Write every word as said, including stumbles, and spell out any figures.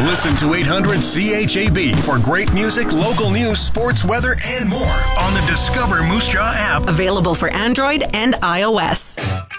Listen to eight hundred C H A B for great music, local news, sports, weather, and more on the Discover Moose Jaw app. Available for Android and iOS.